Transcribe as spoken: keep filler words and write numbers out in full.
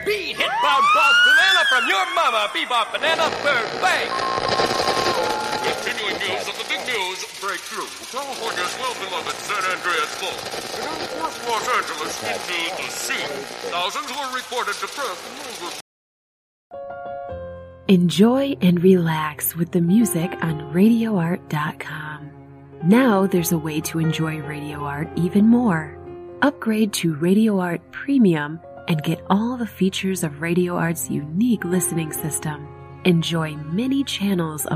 be hit-bound Boss Banana from your mama, Bebop Banana Bird Bank. Continuing news of the big news breakthrough. California's well-beloved San Andreas Fault. And forced Los Angeles into the sea. Thousands were reported depressed. Enjoy and relax with the music on radio art dot com. Now there's a way to enjoy Radio Art even more. Upgrade to Radio Art Premium and get all the features of Radio Art's unique listening system. Enjoy many channels of